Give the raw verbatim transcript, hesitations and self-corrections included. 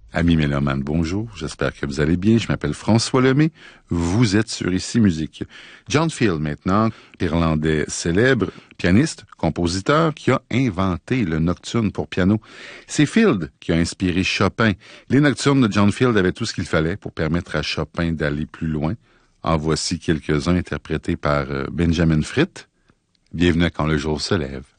Amis mélomanes, bonjour, j'espère que vous allez bien. Je m'appelle François Lemay, vous êtes sur Ici Musique. John Field maintenant, irlandais célèbre, pianiste, compositeur, qui a inventé le nocturne pour piano. C'est Field qui a inspiré Chopin. Les nocturnes de John Field avaient tout ce qu'il fallait pour permettre à Chopin d'aller plus loin. En voici quelques-uns interprétés par Benjamin Fritt. Bienvenue à Quand le jour se lève.